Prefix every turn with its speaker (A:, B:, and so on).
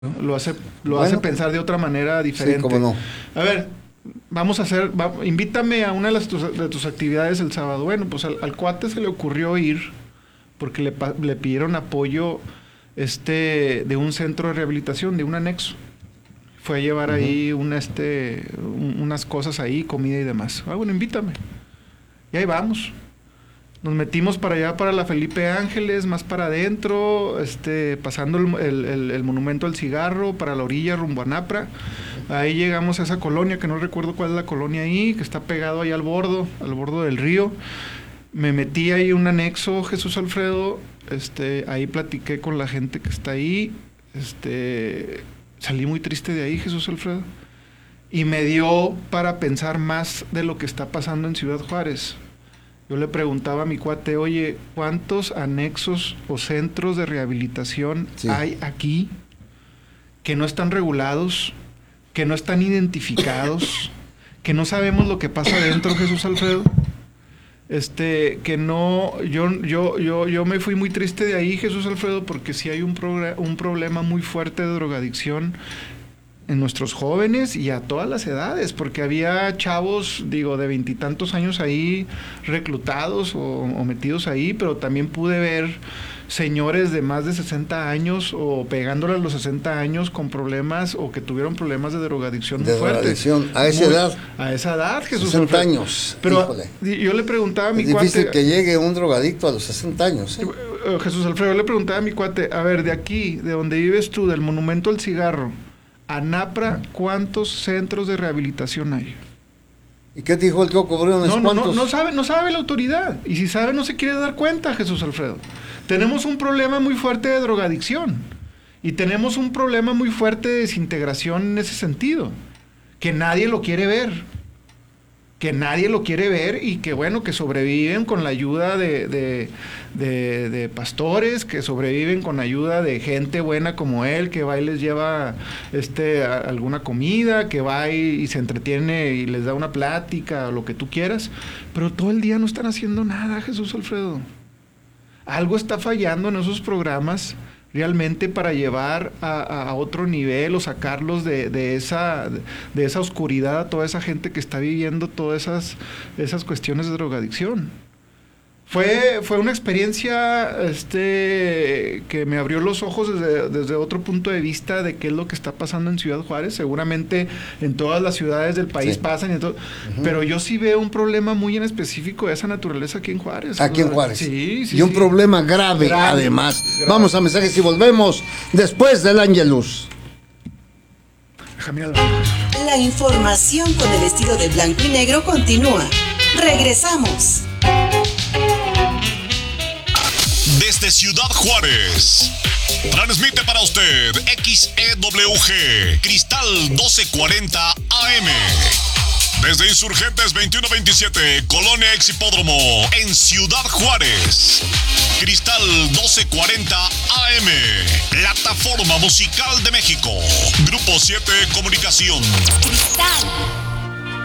A: ¿no? Lo hace pensar de otra manera diferente.
B: Sí, cómo no.
A: A ver, invítame a una de tus actividades el sábado. Bueno, pues al cuate se le ocurrió ir porque le pidieron apoyo de un centro de rehabilitación, de un anexo. Fue a llevar ahí unas cosas ahí, comida y demás. Bueno, invítame. Y ahí vamos. Nos metimos para allá, para la Felipe Ángeles, más para adentro, pasando el monumento al cigarro, para la orilla, rumbo a Napra. Ahí llegamos a esa colonia, que no recuerdo cuál es la colonia ahí, que está pegado ahí al bordo del río. Me metí ahí un anexo, Jesús Alfredo, ahí platiqué con la gente que está ahí, salí muy triste de ahí, Jesús Alfredo, y me dio para pensar más de lo que está pasando en Ciudad Juárez. Yo le preguntaba a mi cuate, oye, ¿cuántos anexos o centros de rehabilitación hay aquí que no están regulados, que no están identificados, que no sabemos lo que pasa adentro, Jesús Alfredo? Que no, yo me fui muy triste de ahí, Jesús Alfredo, porque sí hay un problema muy fuerte de drogadicción en nuestros jóvenes y a todas las edades, porque había chavos, de 20 y tantos años ahí reclutados o metidos ahí, pero también pude ver señores de más de 60 años o pegándole a los 60 años con problemas o que tuvieron problemas de drogadicción muy fuertes.
B: A esa edad.
A: A esa edad, Jesús.
B: 60 años.
A: Pero
B: híjole.
A: Yo le preguntaba a mi cuate...
B: Es difícil que llegue un drogadicto a los 60 años.
A: Jesús Alfredo, yo le preguntaba a mi cuate, a ver, de aquí, de donde vives tú, del Monumento al Cigarro, a Napra, ¿cuántos centros de rehabilitación hay?
B: ¿Y qué dijo el Coco Briones?
A: No sabe la autoridad. Y si sabe, no se quiere dar cuenta, Jesús Alfredo. Tenemos un problema muy fuerte de drogadicción. Y tenemos un problema muy fuerte de desintegración en ese sentido. Que nadie lo quiere ver. Y que bueno, que sobreviven con la ayuda de pastores, que sobreviven con ayuda de gente buena como él, que va y les lleva alguna comida, que va y se entretiene y les da una plática o lo que tú quieras, pero todo el día no están haciendo nada, Jesús Alfredo. Algo está fallando en esos programas realmente para llevar a otro nivel o sacarlos de esa oscuridad a toda esa gente que está viviendo todas esas cuestiones de drogadicción. Fue una experiencia que me abrió los ojos desde otro punto de vista de qué es lo que está pasando en Ciudad Juárez. Seguramente en todas las ciudades del país pasan, pero yo sí veo un problema muy en específico de esa naturaleza aquí en Juárez.
B: Aquí en Juárez.
A: Sí.
B: Y un problema grave, además. Grave. Vamos a mensajes y volvemos después del Ángelus.
C: La información con el estilo de blanco y negro continúa. Regresamos.
D: Desde Ciudad Juárez, transmite para usted XEWG Cristal 1240 AM. Desde Insurgentes 2127, Colonia Exhipódromo, en Ciudad Juárez. Cristal 1240 AM, plataforma musical de México. Grupo 7 Comunicación.
C: Cristal